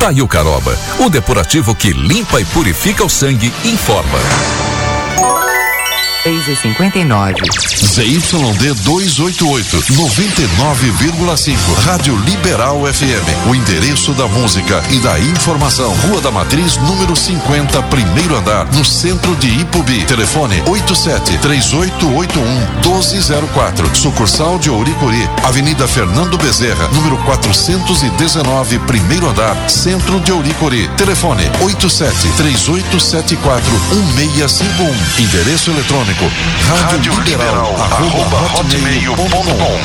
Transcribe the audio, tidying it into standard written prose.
Taiucaroba, o depurativo que limpa e purifica o sangue, informa. 6h59. ZYD 288, 99,5. Rádio Liberal FM. O endereço da música e da informação. Rua da Matriz, número 50, primeiro andar, no centro de Ipubi. Telefone 87-3881-1204. Sucursal de Ouricuri. Avenida Fernando Bezerra, número 419, primeiro andar, centro de Ouricuri. Telefone 87-3874-1651. Endereço eletrônico Rádio Liberal, @hotmail.com.